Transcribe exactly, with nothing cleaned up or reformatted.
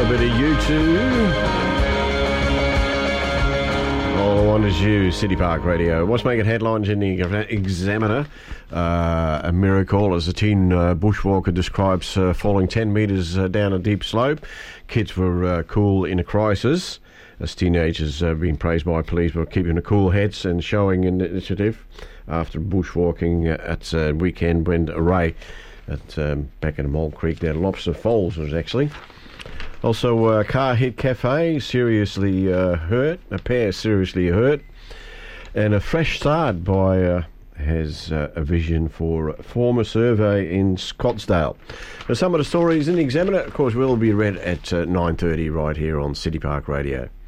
bit of U two. All I want is you, City Park Radio. What's making headlines in the Examiner? Uh, a miracle as a teen uh, bushwalker describes uh, falling ten metres uh, down a deep slope. Kids were uh, cool in a crisis. As teenagers have uh, been praised by police for keeping a cool heads and showing initiative after bushwalking at uh, weekend went array at um, back in the Mole Creek there, Lobster Falls was actually. Also, uh, car hit cafe, seriously uh, hurt, a pair seriously hurt, and a fresh start by uh, has uh, a vision for a former survey in Scottsdale. Now, some of the stories in the Examiner, of course, will be read at uh, nine thirty right here on City Park Radio.